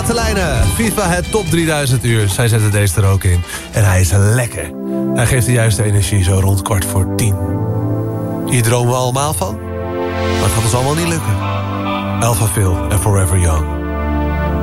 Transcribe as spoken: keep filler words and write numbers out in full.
rechte lijnen. FIFA het top drieduizend uur. Zij zetten deze er ook in. En hij is lekker. Hij geeft de juiste energie zo rond kwart voor tien. Hier dromen we allemaal van. Maar het gaat ons allemaal niet lukken. Alpha Phil en Forever Young.